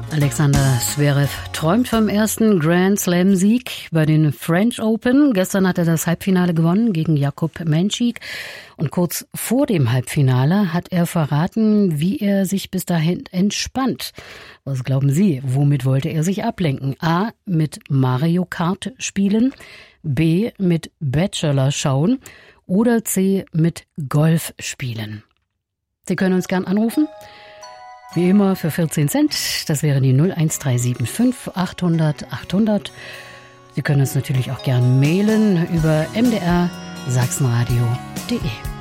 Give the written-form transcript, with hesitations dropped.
Alexander Zverev träumt vom ersten Grand Slam-Sieg bei den French Open. Gestern hat er das Halbfinale gewonnen gegen Jakub Menchik. Und kurz vor dem Halbfinale hat er verraten, wie er sich bis dahin entspannt. Was glauben Sie, womit wollte er sich ablenken? A. Mit Mario Kart spielen, B. Mit Bachelor schauen oder C. mit Golf spielen. Sie können uns gern anrufen. Wie immer für 14 Cent, das wäre die 01375 800 800. Sie können uns natürlich auch gern mailen über mdr-sachsenradio.de.